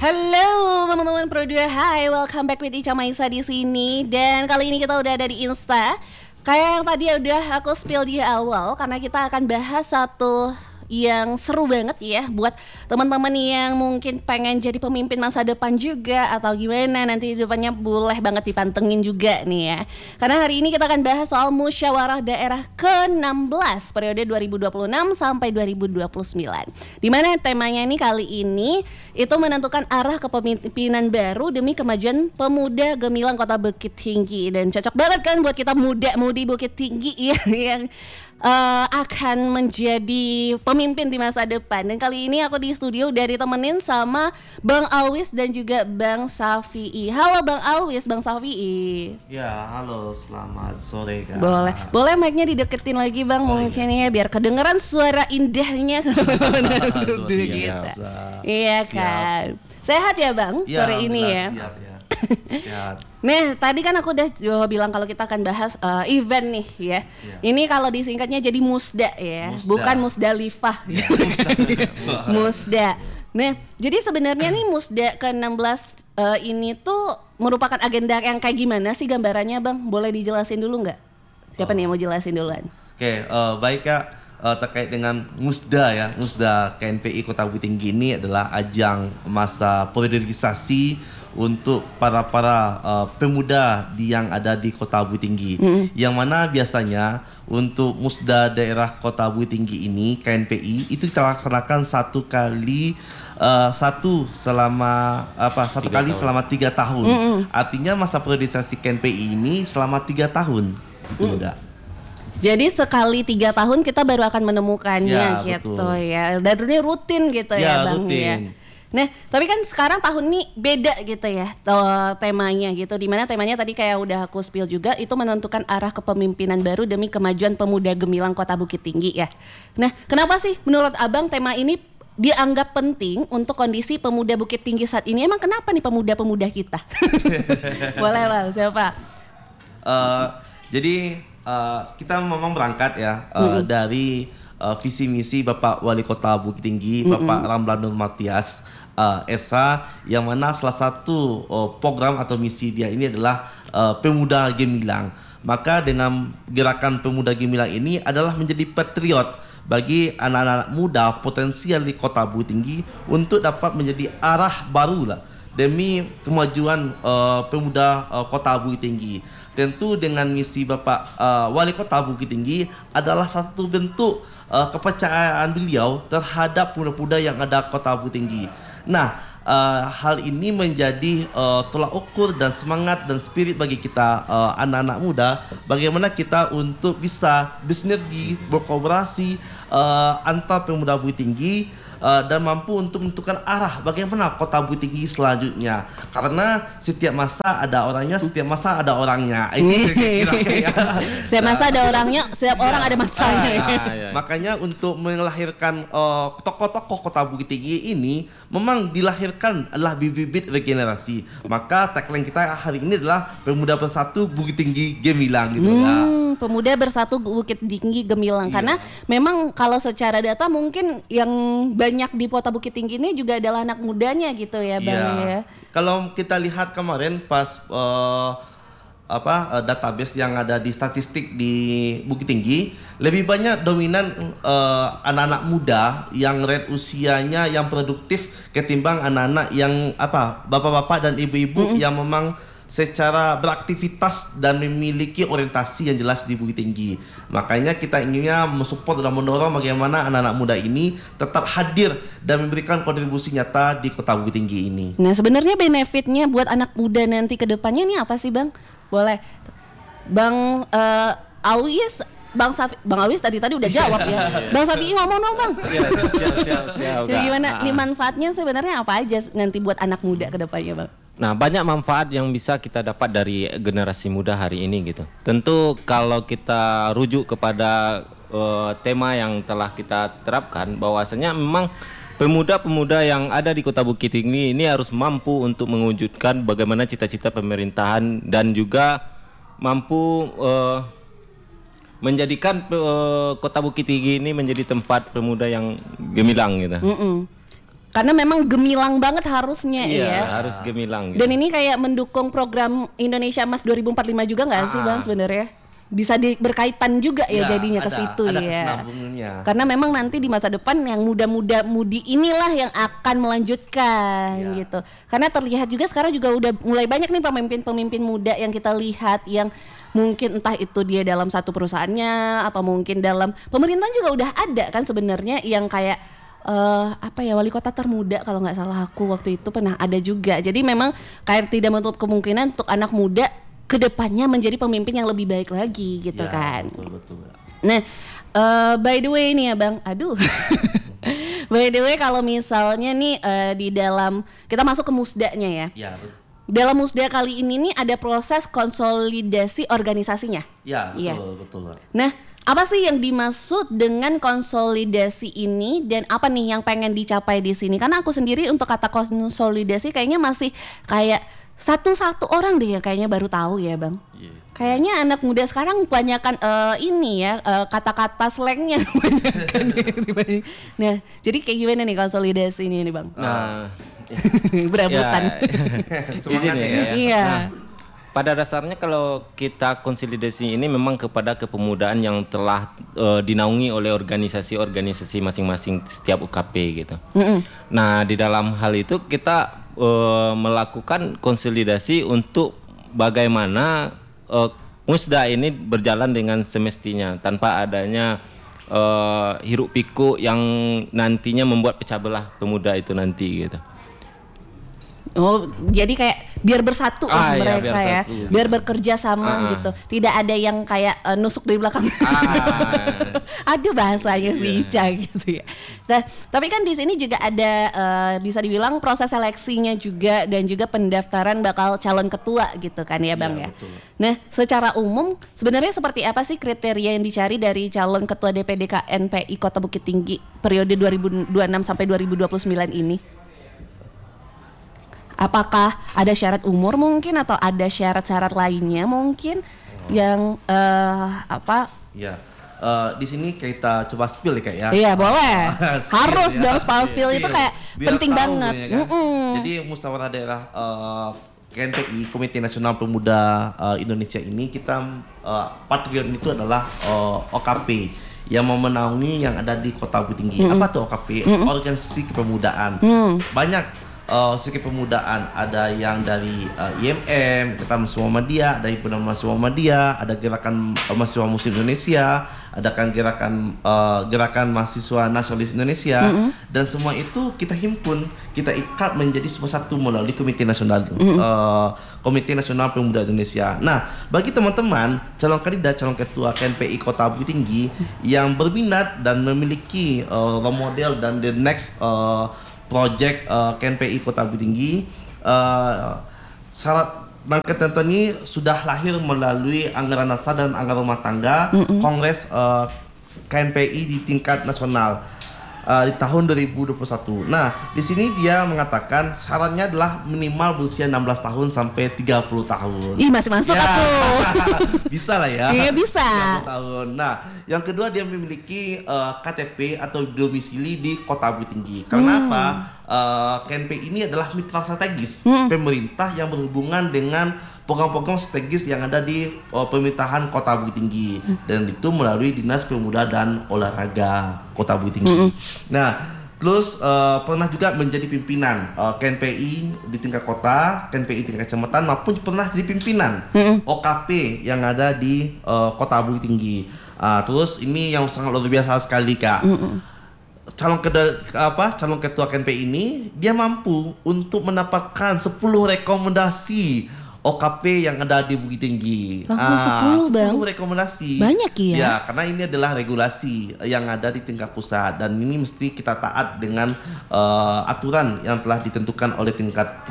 Halo teman-teman Pro 2, hai, welcome back with Ica Maisa di sini. Dan kali ini kita udah ada di Insta. Kayak yang tadi udah aku spill di awal, karena kita akan bahas satu yang seru banget ya buat teman-teman yang mungkin pengen jadi pemimpin masa depan juga atau gimana nanti depannya, boleh banget dipantengin juga nih ya. Karena hari ini kita akan bahas soal musyawarah daerah ke-16 periode 2026 sampai 2029. Dimana temanya ini kali ini itu menentukan arah kepemimpinan baru demi kemajuan pemuda gemilang Kota Bukit Tinggi. Dan cocok banget kan buat kita muda-mudi Bukit Tinggi ya, yang akan menjadi pemimpin di masa depan. Dan kali ini aku di studio udah ditemenin sama Bang Alwis dan juga Bang Safi'i. Halo Bang Alwis, Bang Safi'i. Ya, halo, selamat sore Kak. Boleh mic-nya dideketin lagi Bang, mungkin ya biar kedengeran suara indahnya. Iya kan. Sehat ya Bang sore ini ya. Siap ya. Siap. Nah, tadi kan aku udah bilang kalau kita akan bahas event nih ya. Ini kalau disingkatnya jadi Musda ya, bukan Musdalifah. Musda. Nah, jadi sebenarnya nih Musda ke-16 ini tuh merupakan agenda yang kayak gimana sih gambarannya Bang? Boleh dijelasin dulu nggak? Siapa nih yang mau jelasin duluan? Oke, baik Kak. Terkait dengan Musda ya, Musda KNPI Kota Bukit Tinggi ini adalah ajang masa politisasi untuk para pemuda yang ada di Kota Bukit Tinggi. Yang mana biasanya untuk Musda daerah Kota Bukit Tinggi ini KNPI itu kita laksanakan satu kali selama 3 tahun. Artinya masa politisasi KNPI ini selama 3 tahun. Udah. Jadi sekali 3 tahun kita baru akan menemukannya ya, gitu betul. Ya. Dan ini rutin gitu ya Bang rutin. ya. Nah, tapi kan sekarang tahun ini beda gitu ya temanya gitu. Dimana temanya tadi kayak udah aku spill juga, itu menentukan arah kepemimpinan baru demi kemajuan pemuda gemilang Kota Bukit Tinggi ya. Nah, kenapa sih menurut Abang tema ini dianggap penting untuk kondisi pemuda Bukit Tinggi saat ini? Emang kenapa nih pemuda-pemuda kita? Boleh Bang, siapa? Jadi kita memang berangkat ya dari visi misi Bapak Wali Kota Bukit Tinggi, Bapak Ramlan Nur Matias Esa, yang mana salah satu program atau misi dia ini adalah pemuda gemilang. Maka dengan gerakan pemuda gemilang ini adalah menjadi patriot bagi anak-anak muda potensial di Kota Bukit Tinggi untuk dapat menjadi arah baru lah demi kemajuan pemuda Kota Bukit Tinggi. Tentu dengan misi Bapak Wali Kota Bukit Tinggi adalah satu bentuk kepercayaan beliau terhadap pemuda-pemuda yang ada Kota Bukit Tinggi. Nah, hal ini menjadi tolak ukur dan semangat dan spirit bagi kita anak-anak muda, bagaimana kita untuk bisa bersinergi, berkolaborasi antar pemuda Bukit Tinggi dan mampu untuk menentukan arah bagaimana Kota Bukit Tinggi selanjutnya. Karena setiap masa ada orangnya, setiap masa ada orangnya. Setiap masa ada orangnya, setiap orang ada masanya. Makanya untuk melahirkan tokoh-tokoh Kota Bukit Tinggi ini memang dilahirkan adalah bibit-bibit regenerasi. Maka tagline kita hari ini adalah Pemuda Bersatu Bukit Tinggi Gemilang gitu ya. Pemuda Bersatu Bukit Tinggi Gemilang. Karena memang kalau secara data mungkin yang banyak di Kota Bukit Tinggi ini juga adalah anak mudanya gitu ya Bang ya. Kalau kita lihat kemarin pas database yang ada di statistik di Bukit Tinggi, lebih banyak dominan anak-anak muda yang rate usianya yang produktif ketimbang anak-anak yang bapak-bapak dan ibu-ibu yang memang secara beraktivitas dan memiliki orientasi yang jelas di Bukit Tinggi. Makanya kita inginnya mensupport dan mendorong bagaimana anak-anak muda ini tetap hadir dan memberikan kontribusi nyata di Kota Bukit Tinggi ini. Nah, sebenarnya benefitnya buat anak muda nanti ke depannya ini apa sih Bang? Boleh Bang Alwis, Bang Alwis tadi udah jawab ya. Bang Safi'i ngomong dong Bang. Siap. Jadi gimana nih manfaatnya sebenarnya apa aja nanti buat anak muda ke depannya Bang? Nah, banyak manfaat yang bisa kita dapat dari generasi muda hari ini gitu. Tentu kalau kita rujuk kepada tema yang telah kita terapkan, bahwasanya memang pemuda-pemuda yang ada di Kota Bukit Tinggi ini harus mampu untuk mewujudkan bagaimana cita-cita pemerintahan dan juga mampu menjadikan Kota Bukit Tinggi ini menjadi tempat pemuda yang gemilang gitu. Karena memang gemilang banget harusnya ya. Harus gemilang. Dan ini kayak mendukung program Indonesia Emas 2045 juga nggak sih Bang sebenarnya? Bisa berkaitan juga ya jadinya ke situ ada ya. kesinambungannya. Karena memang nanti di masa depan yang muda-muda mudi inilah yang akan melanjutkan gitu. Karena terlihat juga sekarang juga udah mulai banyak nih pemimpin-pemimpin muda yang kita lihat yang mungkin entah itu dia dalam satu perusahaannya atau mungkin dalam pemerintahan juga udah ada kan sebenarnya yang kayak wali kota termuda kalau nggak salah aku waktu itu pernah ada juga. Jadi memang kayak tidak menutup kemungkinan untuk anak muda kedepannya menjadi pemimpin yang lebih baik lagi gitu kan. Betul. Nah, by the way nih ya Bang, by the way kalau misalnya nih di dalam kita masuk ke musdanya ya. Ya, betul. Dalam musda kali ini nih ada proses konsolidasi organisasinya. Ya, betul. Nah, apa sih yang dimaksud dengan konsolidasi ini dan apa nih yang pengen dicapai di sini? Karena aku sendiri untuk kata konsolidasi kayaknya masih kayak satu orang deh ya kayaknya baru tahu ya Bang. Kayaknya anak muda sekarang kebanyakan kata-kata slangnya kebanyakan. Nah, jadi kayak gimana nih konsolidasi ini nih Bang? Nah, berebutan. Semangatnya ya. Iya. Nah, pada dasarnya kalau kita konsolidasi ini memang kepada kepemudaan yang telah dinaungi oleh organisasi-organisasi masing-masing setiap UKP gitu. Nah, di dalam hal itu kita melakukan konsolidasi untuk bagaimana musda ini berjalan dengan semestinya tanpa adanya hiruk pikuk yang nantinya membuat pecah belah pemuda itu nanti gitu. Oh, jadi kayak biar bersatu mereka biar bekerja sama gitu. Tidak ada yang kayak nusuk dari belakang. Aduh bahasanya si Ica gitu ya. Nah, tapi kan di sini juga ada bisa dibilang proses seleksinya juga dan juga pendaftaran bakal calon ketua gitu kan ya Bang ya. Betul. Nah, secara umum sebenarnya seperti apa sih kriteria yang dicari dari calon ketua DPD KNPI Kota Bukit Tinggi periode 2026 sampai 2029 ini? Apakah ada syarat umur mungkin atau ada syarat-syarat lainnya mungkin yang Ya, di sini kita coba spill ya Kak ya. Iya boleh. Harus ya. dong spill itu kayak Biar penting tahu, banget. Ya kan? Jadi musyawarah daerah KNPI Komite Nasional Pemuda Indonesia ini kita patriot itu adalah OKP yang memenaungi yang ada di Kota Bukit Tinggi. Apa tuh OKP? Organisasi Kepemudaan. Banyak organisasi kepemudaan, ada yang dari IMM, kita mahasiswa Muhammadiyah, ada himpunan mahasiswa Muhammadiyah, ada gerakan mahasiswa Muslim Indonesia, ada kan gerakan mahasiswa nasionalis Indonesia, dan semua itu kita himpun, kita ikat menjadi satu melalui Komite Nasional Komite Nasional Pemuda Indonesia. Nah, bagi teman-teman calon kandidat calon ketua KNPI Kota Bukit Tinggi yang berminat dan memiliki role model dan the next project KNPI Kota Bukit Tinggi, syarat dan ketentuan ini sudah lahir melalui anggaran dasar dan anggaran rumah tangga Kongres KNPI di tingkat nasional di tahun 2021. Nah, di sini dia mengatakan syaratnya adalah minimal berusia 16 tahun sampai 30 tahun. Ih, masih masuk aku. Bisa lah ya. Iya, bisa. 30 tahun. Nah, yang kedua dia memiliki KTP atau domisili di Kota Bukit Tinggi. Karena apa? KNPI ini adalah mitra strategis pemerintah yang berhubungan dengan program-program strategis yang ada di pemerintahan Kota Bukit Tinggi, dan itu melalui Dinas Pemuda dan Olahraga Kota Bukit Tinggi. Nah, terus pernah juga menjadi pimpinan KNPI di tingkat kota, KNPI tingkat kecamatan, maupun pernah jadi pimpinan OKP yang ada di Kota Bukit Tinggi. Terus ini yang sangat luar biasa sekali Kak. Calon ketua KNPI ini dia mampu untuk mendapatkan 10 rekomendasi OKP yang ada di Bukit Tinggi. Langsung 10 Bang. 10 rekomendasi. Banyak ya? Ya, karena ini adalah regulasi yang ada di tingkat pusat, dan ini mesti kita taat dengan aturan yang telah ditentukan oleh tingkat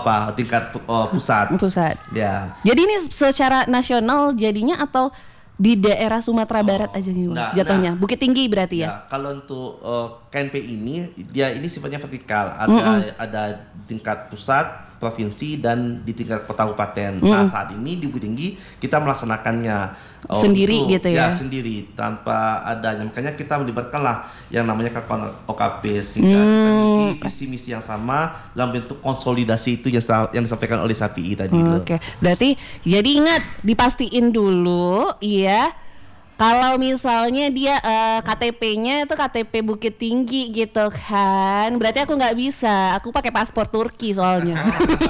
pusat. Pusat. Ya. Jadi ini secara nasional jadinya atau di daerah Sumatera Barat aja gitu jatuhnya? Bukit Tinggi berarti ya? Kalau untuk KNPI ini dia ini sifatnya vertikal. Ada tingkat pusat, provinsi dan di tingkat kota kabupaten. Nah saat ini di Bukit Tinggi kita melaksanakannya sendiri gitu ya? Sendiri tanpa adanya, makanya kita melibatkanlah yang namanya kawan OKP sehingga kita memiliki visi misi yang sama dalam bentuk konsolidasi itu yang disampaikan oleh SAPI tadi. Oke, berarti jadi ingat dipastiin dulu, iya. Kalau misalnya dia KTP-nya itu KTP Bukit Tinggi gitu kan, berarti aku nggak bisa, aku pakai paspor Turki soalnya.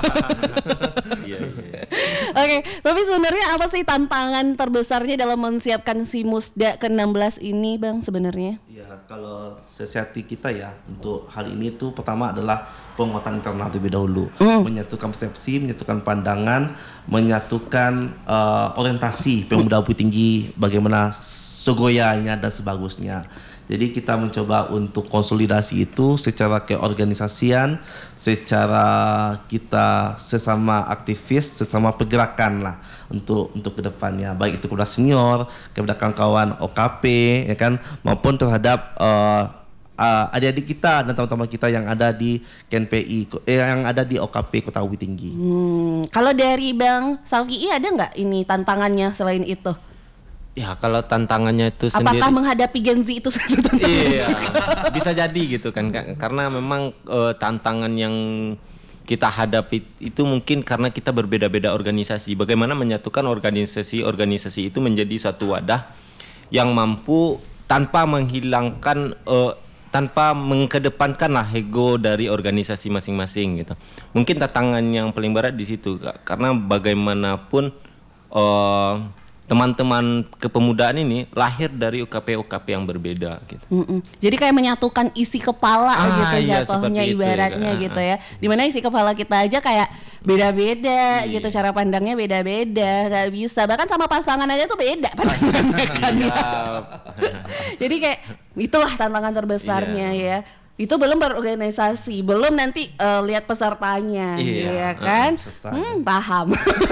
Oke, tapi sebenarnya apa sih tantangan terbesarnya dalam menyiapkan si Musda ke-16 ini, Bang, sebenarnya? Ya, kalau sesiati kita ya untuk hal ini tuh pertama adalah penguatan internal terlebih dahulu, menyatukan persepsi, menyatukan pandangan, menyatukan orientasi pemuda Bukit Tinggi, bagaimana segoyanya dan sebagusnya. Jadi kita mencoba untuk konsolidasi itu secara keorganisasian, secara kita sesama aktivis, sesama pergerakan lah untuk kedepannya, baik itu kepada senior, kepada kawan-kawan OKP, ya kan, maupun terhadap adik-adik kita dan teman-teman kita yang ada di KNPI, yang ada di OKP Kota Bukit Tinggi. Kalau dari Bang Salki ada nggak ini tantangannya selain itu? Ya kalau tantangannya itu sendiri. Apakah menghadapi Gen Z itu satu tantangan? Iya, bisa jadi gitu kan, karena memang tantangan yang kita hadapi itu mungkin karena kita berbeda-beda organisasi. Bagaimana menyatukan organisasi-organisasi itu menjadi satu wadah yang mampu tanpa menghilangkan tanpa mengkedepankan lah ego dari organisasi masing-masing gitu. Mungkin tantangan yang paling berat di situ, karena bagaimanapun teman-teman kepemudaan ini lahir dari UKP-UKP yang berbeda gitu. Jadi kayak menyatukan isi kepala gitu iya, jatuhnya ibaratnya itu. gitu ya. Dimana isi kepala kita aja kayak beda-beda gitu, cara pandangnya beda-beda, nggak bisa. Bahkan sama pasangan aja tuh beda pandangannya kan ya. Jadi kayak itulah tantangan terbesarnya ya. Itu belum berorganisasi, belum nanti lihat pesertanya, ya kan? Paham.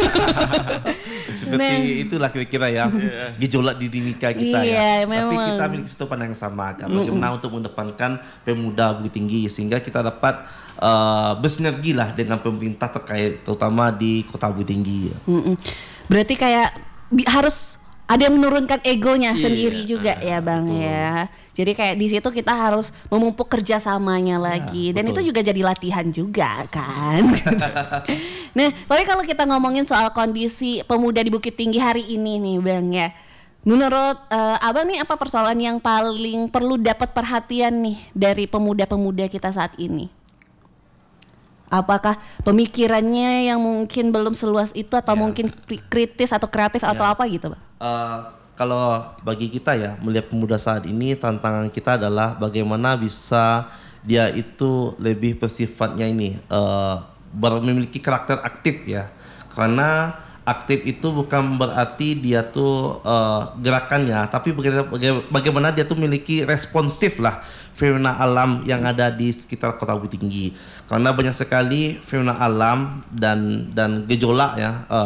Seperti itulah kira-kira ya gejolak di dinamika kita ya. Tapi kita memiliki satu pandangan yang sama kan. Bagaimana untuk mendepankan pemuda Bukit Tinggi sehingga kita dapat bersinergi lah dengan pemerintah terkait, terutama di Kota Bukit Tinggi. Berarti kayak harus ada yang menurunkan egonya sendiri juga ya Bang ya. Jadi kayak di situ kita harus memupuk kerjasamanya lagi dan itu juga jadi latihan juga kan. Nah, tapi kalau kita ngomongin soal kondisi pemuda di Bukit Tinggi hari ini nih Bang ya. Menurut Abang nih apa persoalan yang paling perlu dapat perhatian nih dari pemuda-pemuda kita saat ini? Apakah pemikirannya yang mungkin belum seluas itu atau mungkin kritis atau kreatif atau apa gitu Bang? Kalau bagi kita ya melihat pemuda saat ini, tantangan kita adalah bagaimana bisa dia itu lebih bersifatnya ini memiliki karakter aktif ya. Karena aktif itu bukan berarti dia tuh gerakannya, tapi bagaimana dia tuh memiliki responsif lah fenomena alam yang ada di sekitar Kota Bukit Tinggi. Karena banyak sekali fenomena alam dan gejolak ya